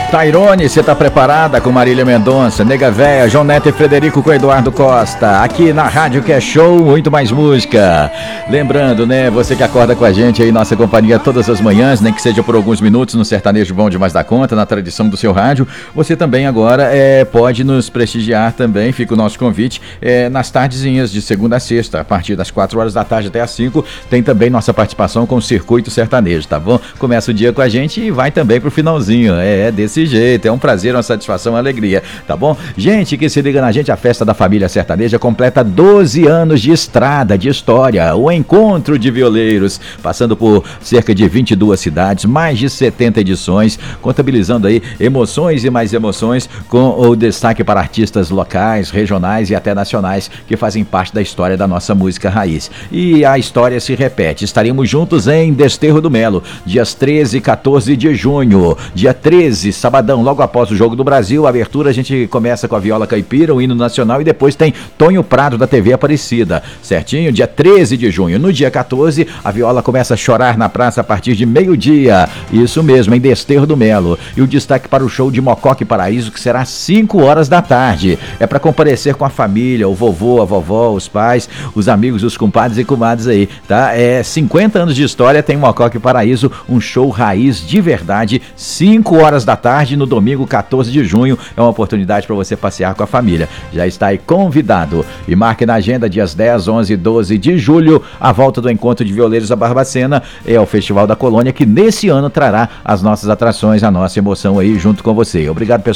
Tairone, você tá preparada com Marília Mendonça, Nega Véia, João Neto e Frederico com Eduardo Costa, aqui na Rádio que é show, muito mais música. Lembrando, né, você que acorda com a gente aí, nossa companhia todas as manhãs, nem que seja por alguns minutos no Sertanejo Bom Demais da Conta, na tradição do seu rádio, você também agora pode nos prestigiar também, fica o nosso convite, nas tardezinhas de segunda a sexta, a partir das 4 horas da tarde até as 5, tem também nossa participação com o Circuito Sertanejo, tá bom? Começa o dia com a gente e vai também pro finalzinho, desse jeito, é um prazer, uma satisfação, uma alegria, tá bom? Gente que se liga na gente, a festa da família sertaneja completa 12 anos de estrada, de história, o encontro de violeiros, passando por cerca de 22 cidades, mais de 70 edições, contabilizando aí emoções e mais emoções, com o destaque para artistas locais, regionais e até nacionais, que fazem parte da história da nossa música raiz. E a história se repete, estaremos juntos em Desterro do Melo, dias 13 e 14 de junho, dia 13, sabadão, logo após o Jogo do Brasil, a abertura a gente começa com a Viola Caipira, o hino nacional, e depois tem Tonho Prado da TV Aparecida, certinho? Dia 13 de junho. No dia 14, a Viola começa a chorar na praça a partir de meio-dia, isso mesmo, em Desterro do Melo. E o destaque para o show de Mococa e Paraíso, que será às 5 horas da tarde. É para comparecer com a família, o vovô, a vovó, os pais, os amigos, os compadres e comadres aí, tá? 50 anos de história, tem Mococa e Paraíso, um show raiz de verdade, 5 horas da tarde, no domingo 14 de junho, é uma oportunidade para você passear com a família. Já está aí convidado. E marque na agenda dias 10, 11 e 12 de julho, a volta do Encontro de Violeiros da Barbacena, é o Festival da Colônia, que nesse ano trará as nossas atrações, a nossa emoção aí junto com você. Obrigado, pessoal.